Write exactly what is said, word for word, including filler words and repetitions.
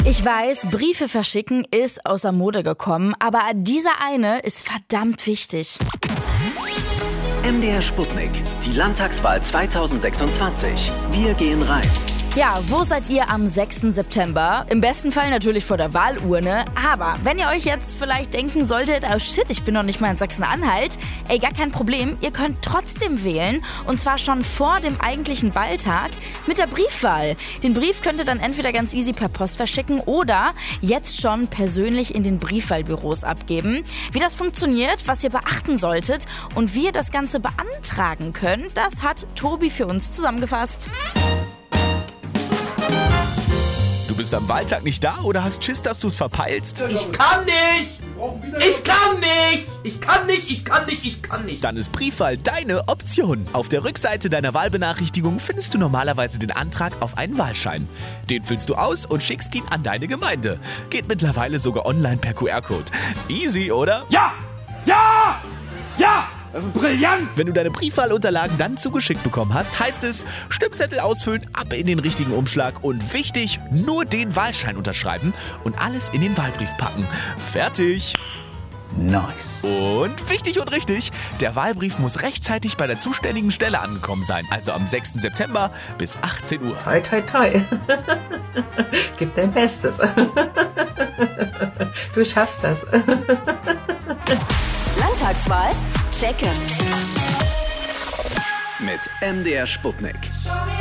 Ich weiß, Briefe verschicken ist außer Mode gekommen, aber dieser eine ist verdammt wichtig. M D R Sputnik, die Landtagswahl zweitausendsechsundzwanzig. Wir gehen rein. Ja, wo seid ihr am sechsten September? Im besten Fall natürlich vor der Wahlurne. Aber wenn ihr euch jetzt vielleicht denken solltet, oh shit, ich bin noch nicht mal in Sachsen-Anhalt, ey, gar kein Problem, ihr könnt trotzdem wählen. Und zwar schon vor dem eigentlichen Wahltag mit der Briefwahl. Den Brief könnt ihr dann entweder ganz easy per Post verschicken oder jetzt schon persönlich in den Briefwahlbüros abgeben. Wie das funktioniert, was ihr beachten solltet und wie ihr das Ganze beantragen könnt, das hat Tobi für uns zusammengefasst. Du bist am Wahltag nicht da oder hast Schiss, dass du es verpeilst? Ich kann nicht! Ich kann nicht! Ich kann nicht, ich kann nicht, ich kann nicht! Dann ist Briefwahl deine Option. Auf der Rückseite deiner Wahlbenachrichtigung findest du normalerweise den Antrag auf einen Wahlschein. Den füllst du aus und schickst ihn an deine Gemeinde. Geht mittlerweile sogar online per Q R-Code. Easy, oder? Ja! Ja! Ja! Das ist brillant! Wenn du deine Briefwahlunterlagen dann zugeschickt bekommen hast, heißt es, Stimmzettel ausfüllen, ab in den richtigen Umschlag und wichtig, nur den Wahlschein unterschreiben und alles in den Wahlbrief packen. Fertig! Nice. Und wichtig und richtig, der Wahlbrief muss rechtzeitig bei der zuständigen Stelle angekommen sein, also am sechsten September bis achtzehn Uhr. Toi, toi, toi. Gib dein Bestes. Du schaffst das. Landtagswahl? Checken. Mit M D R Sputnik.